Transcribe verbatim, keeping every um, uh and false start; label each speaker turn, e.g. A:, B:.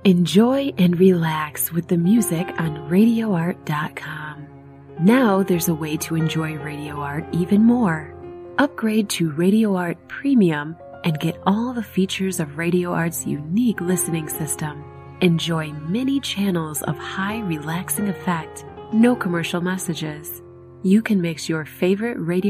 A: Enjoy and relax with the music on radio art dot com. Now there's a way to enjoy Radio Art even more. Upgrade to Radio Art Premium and get all the features of Radio Art's unique listening system. Enjoy many channels of high relaxing effect, no commercial messages. You can mix your favorite radio